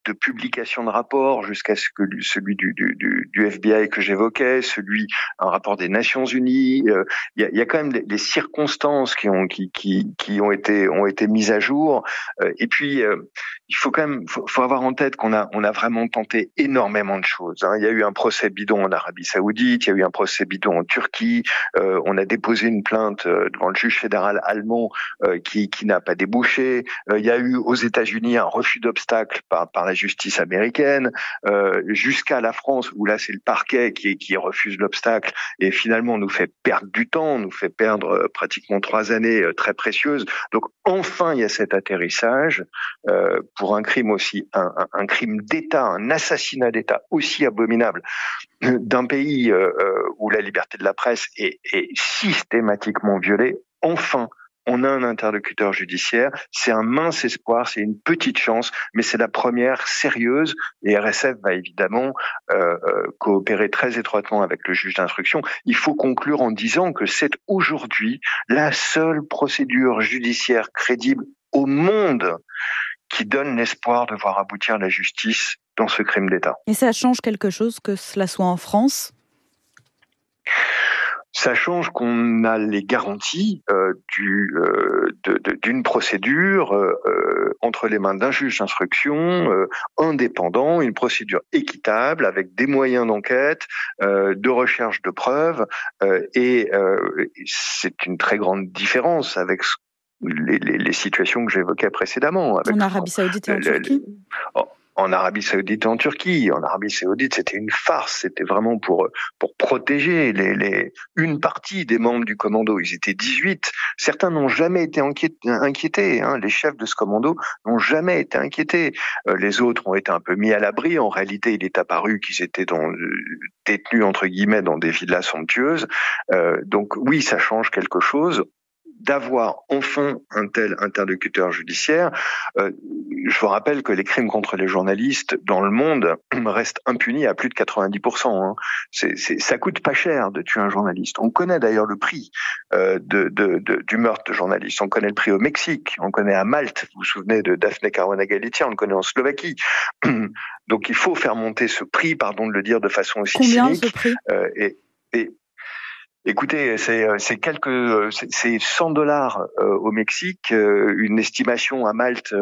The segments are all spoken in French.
de publication de rapports jusqu'à celui du FBI que j'évoquais, un rapport des Nations Unies. Il y a quand même les circonstances qui ont été mises à jour. Et puis il faut quand même faut avoir en tête qu'on a vraiment tenté énormément de choses. Il y a eu un procès bidon en Arabie Saoudite, il y a eu un procès bidon en Turquie. On a déposé une plainte devant le juge fédéral allemand qui n'a pas débouché. Il y a eu aux États-Unis un refus d'obstacle par la justice américaine, jusqu'à la France où là c'est le parquet qui refuse l'obstacle et finalement nous fait perdre du temps, nous fait perdre pratiquement 3 années très précieuses. Donc enfin il y a cet atterrissage pour un crime aussi, un crime d'État, un assassinat d'État aussi abominable d'un pays où la liberté de la presse est systématiquement violée. Enfin, on a un interlocuteur judiciaire, c'est un mince espoir, c'est une petite chance, mais c'est la première sérieuse et RSF va évidemment coopérer très étroitement avec le juge d'instruction. Il faut conclure en disant que c'est aujourd'hui la seule procédure judiciaire crédible au monde qui donne l'espoir de voir aboutir la justice dans ce crime d'État. Et ça change quelque chose que cela soit en France ? Ça change qu'on a les garanties d'une procédure entre les mains d'un juge d'instruction indépendant, une procédure équitable avec des moyens d'enquête, de recherche de preuves, et c'est une très grande différence avec les situations que j'évoquais précédemment. En Arabie Saoudite et en Turquie. En Arabie Saoudite et en Turquie. En Arabie Saoudite, c'était une farce. C'était vraiment pour protéger une partie des membres du commando. Ils étaient 18. Certains n'ont jamais été inquiétés. Les chefs de ce commando n'ont jamais été inquiétés. Les autres ont été un peu mis à l'abri. En réalité, il est apparu qu'ils étaient détenus, entre guillemets, dans des villas somptueuses. Donc oui, ça change quelque chose. D'avoir enfin un tel interlocuteur judiciaire. Je vous rappelle que les crimes contre les journalistes dans le monde restent impunis à plus de 90%. Ça coûte pas cher de tuer un journaliste. On connaît d'ailleurs le prix du meurtre de journalistes. On connaît le prix au Mexique, on connaît à Malte. Vous vous souvenez de Daphne Caruana Galizia, on le connaît en Slovaquie. Donc il faut faire monter ce prix, pardon de le dire de façon aussi Combien cynique. Ce prix Écoutez, c'est $100 au Mexique, une estimation à Malte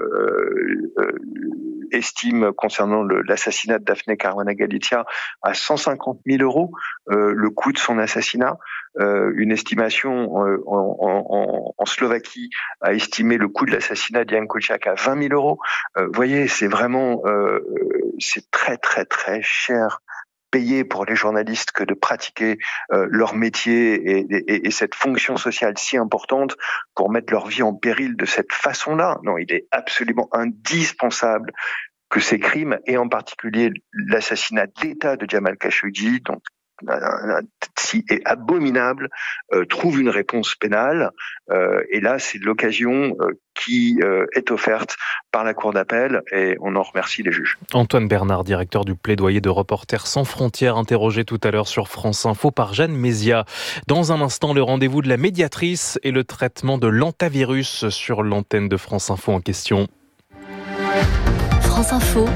estime concernant l'assassinat de Daphne Caruana Galizia à 150 000 € le coût de son assassinat. Une estimation en Slovaquie a estimé le coût de l'assassinat d'Jan Kuciak à 20 000 €. Vous voyez, c'est vraiment c'est très très très cher payer pour les journalistes que de pratiquer leur métier et cette fonction sociale si importante pour mettre leur vie en péril de cette façon-là. Non, il est absolument indispensable que ces crimes, et en particulier l'assassinat de l'État de Jamal Khashoggi, donc si est abominable, trouve une réponse pénale. Et là, c'est l'occasion qui est offerte par la Cour d'appel et on en remercie les juges. Antoine Bernard, directeur du plaidoyer de Reporters sans frontières, interrogé tout à l'heure sur France Info par Jeanne Mézia. Dans un instant, le rendez-vous de la médiatrice et le traitement de l'antavirus sur l'antenne de France Info en question. France Info,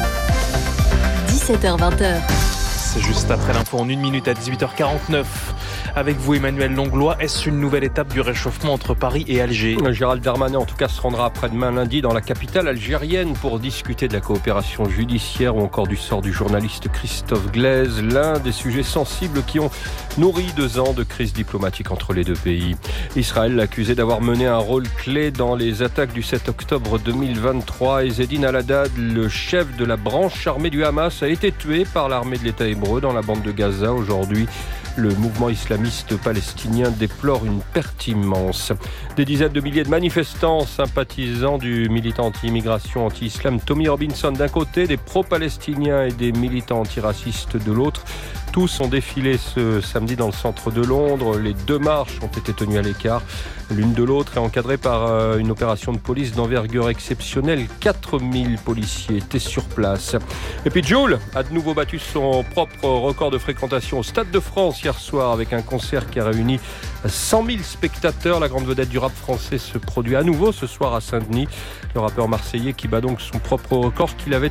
17h-20h. C'est juste après l'info en 1 minute à 18h49. Avec vous, Emmanuel Langlois, est-ce une nouvelle étape du réchauffement entre Paris et Alger ? Gérald Darmanin, en tout cas, se rendra après-demain lundi dans la capitale algérienne pour discuter de la coopération judiciaire ou encore du sort du journaliste Christophe Glaise, l'un des sujets sensibles qui ont nourri 2 ans de crise diplomatique entre les deux pays. Israël l'a accusé d'avoir mené un rôle clé dans les attaques du 7 octobre 2023 et Zedine Al-Haddad, le chef de la branche armée du Hamas, a été tué par l'armée de l'État hébreu dans la bande de Gaza aujourd'hui. Le mouvement islamiste palestinien déplore une perte immense. Des dizaines de milliers de manifestants sympathisants du militant anti-immigration, anti-islam Tommy Robinson d'un côté, des pro-palestiniens et des militants antiracistes de l'autre, Tous ont défilé ce samedi dans le centre de Londres. Les 2 marches ont été tenues à l'écart, l'une de l'autre, et encadrées par une opération de police d'envergure exceptionnelle. 4000 policiers étaient sur place. Et puis Jul a de nouveau battu son propre record de fréquentation au Stade de France hier soir avec un concert qui a réuni 100 000 spectateurs. La grande vedette du rap français se produit à nouveau ce soir à Saint-Denis. Le rappeur marseillais qui bat donc son propre record qu'il avait